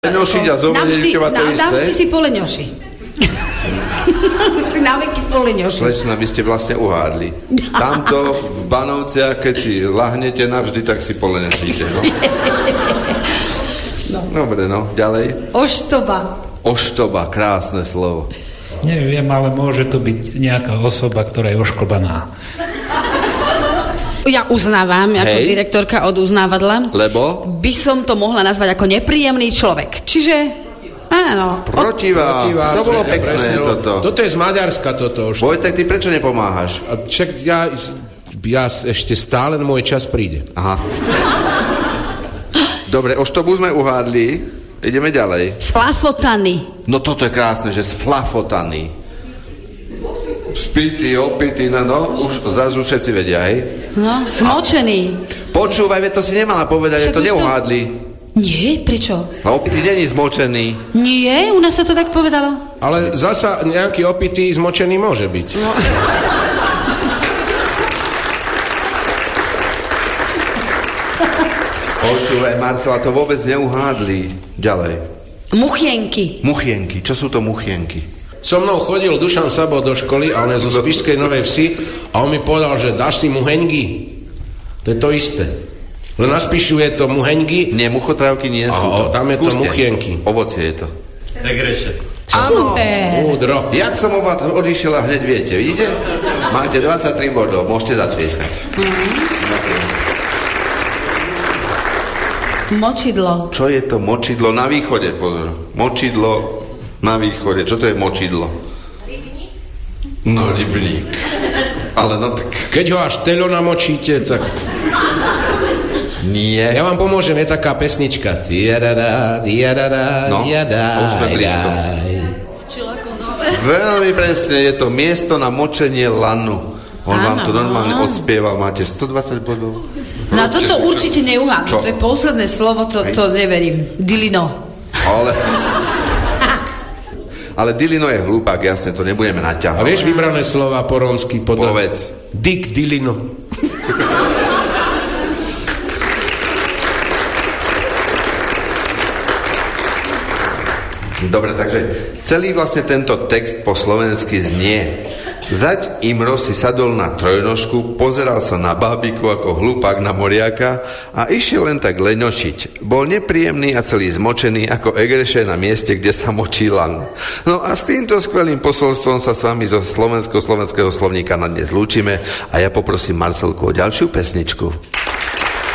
Leňošiť a zovedieťovať to isté? Navždy si poleňoši. Si naveky poleňoši. Slečna, vy ste vlastne uhádli. Tamto v Banovciach, keď si lahnete navždy, tak si poleňošíte, no? No. Dobre, no, ďalej. Oštoba, krásne slovo. Neviem, ale môže to byť nejaká osoba, ktorá je ošklbaná. Ja uznávam, ako direktorka od uznávadla. Lebo? By som to mohla nazvať ako nepríjemný človek. Čiže, áno. Protivá. To bolo pekné toto. Toto je z Maďarska toto. Vojtek, ty prečo nepomáhaš? Však ja ešte stále môj čas príde. Aha. Dobre, oštobu sme uhádli. Ideme ďalej. Sflafotany. No toto je krásne, že sflafotany. Spitý, opitý, no, už zrazu všetci vedia, hej? No, zmočený. Počúvaj, to si nemala povedať, že to neuhádli. Nie, prečo? A opitý není zmočený. Nie, u nás sa to tak povedalo. Ale zasa nejaký opitý zmočený môže byť. No. Počúvaj, Marcela, to vôbec neuhádli. Ďalej. Muchienky. Čo sú to muchienky? So mnou chodil Dušan Sabo do školy a on je zo Spišskej Novej Vsi a on mi povedal, že dáš si muheňgy. To je to isté. Len na Spišu je to muheňgy. Nie, muchotrávky nie sú to. Tam je to muchienky. Ovocie je to. Egreše. Áno. Múdro. Jak som odišiel a hneď viete, vidíte? Máte 23 bodov, môžete zatlieskať. Močidlo. Čo je to močidlo? Na východe, pozor. Močidlo na východe. Čo to je močidlo? Rybník? No, rybník. Ale no tak... Keď ho až teľo namočíte, tak... Nie. Ja vám pomôžem, je taká pesnička. No, už sme blízko. Veľmi presne, je to miesto na močenie lanu. On vám to normálne odspieval, máte 120 bodov. Na toto určite neuhádnu, to je posledné slovo, to neverím. Dilino. Ale Dilino je hlúpak, jasne, to nebudeme naťahovať. A vieš vybrané slova po rómsky? Povedz. Dick Dilino. Dobre, takže celý vlastne tento text po slovensky znie: Zať Imro si sadol na trojnožku, pozeral sa na bábiku ako hlupák na moriaka a išiel len tak leňošiť. Bol nepríjemný a celý zmočený ako egreše na mieste, kde sa močí lan. No a s týmto skvelým posolstvom sa s vami zo slovenského slovníka na dnes lúčime a ja poprosím Marcelku o ďalšiu pesničku.